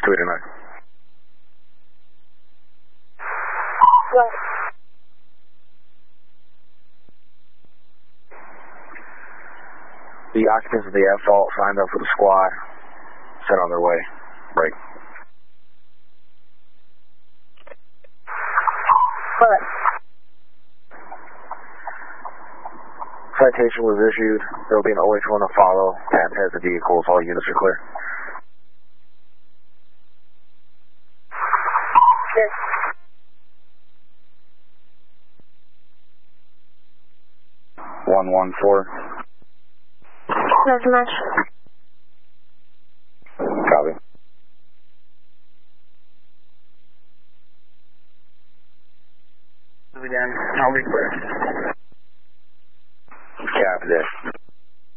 289. Right. The occupants of the asphalt signed up for the squad. Sent on their way. Break. Alright. Citation was issued. There will be an OH1 to follow. Patent has the vehicles. All units are clear. Yes. One 114. Roger, match. Copy. Again, I'll be clear.